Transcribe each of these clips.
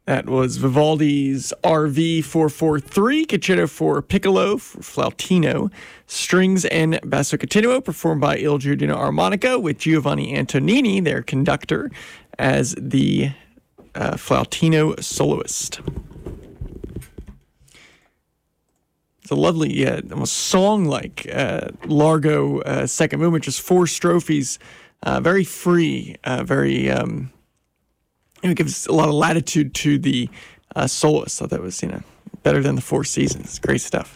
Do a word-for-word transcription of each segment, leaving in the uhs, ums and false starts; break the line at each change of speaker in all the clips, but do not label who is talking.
That was Vivaldi's R V four forty-three, Concerto for Piccolo, for Flautino, Strings and Basso Continuo, performed by Il Giardino Armonica, with Giovanni Antonini, their conductor, as the uh, Flautino soloist. It's a lovely, yeah, almost song-like uh, Largo uh, second movement, just four strophes, uh, very free, uh, very... Um, It gives a lot of latitude to the uh, soloist. So that was, you know, better than the Four Seasons. Great stuff.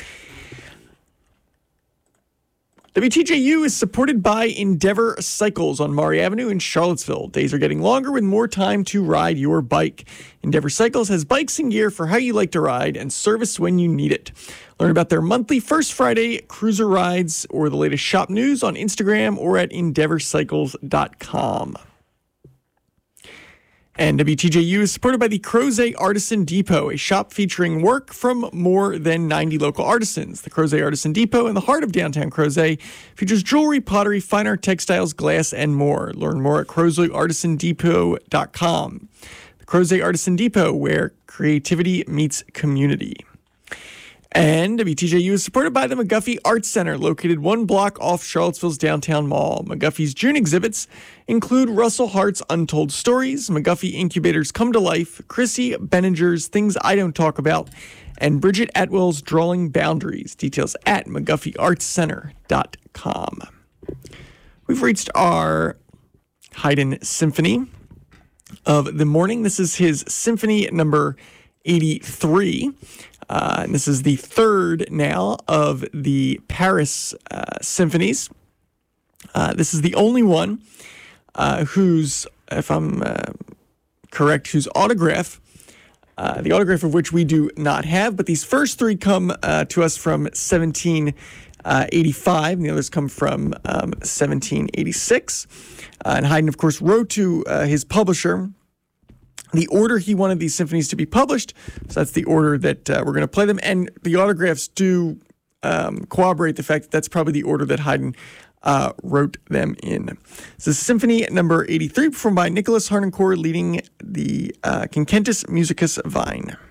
W T J U is supported by Endeavor Cycles on Maury Avenue in Charlottesville. Days are getting longer with more time to ride your bike. Endeavor Cycles has bikes and gear for how you like to ride and service when you need it. Learn about their monthly First Friday cruiser rides or the latest shop news on Instagram or at endeavor cycles dot com. And W T J U is supported by the Crozet Artisan Depot, a shop featuring work from more than ninety local artisans. The Crozet Artisan Depot, in the heart of downtown Crozet, features jewelry, pottery, fine art, textiles, glass, and more. Learn more at crozet artisan depot dot com. The Crozet Artisan Depot, where creativity meets community. And W T J U is supported by the McGuffey Arts Center, located one block off Charlottesville's downtown mall. McGuffey's June exhibits include Russell Hart's Untold Stories, McGuffey Incubators Come to Life, Chrissy Benninger's Things I Don't Talk About, and Bridget Atwell's Drawing Boundaries. Details at mcguffey arts center dot com. We've reached our Haydn Symphony of the morning. This is his Symphony number eighty-three. Uh, and this is the third now of the Paris uh, symphonies. Uh, this is the only one uh, whose, if I'm uh, correct, whose autograph, uh, the autograph of which we do not have, but these first three come uh, to us from seventeen eighty-five, and the others come from um, seventeen eighty-six. Uh, and Haydn, of course, wrote to uh, his publisher the order he wanted these symphonies to be published. So that's the order that uh, we're going to play them. And the autographs do um, corroborate the fact that that's probably the order that Haydn uh, wrote them in. This is Symphony number eighty-three, performed by Nicholas Harnoncourt, leading the uh, Concentus Musicus Vine.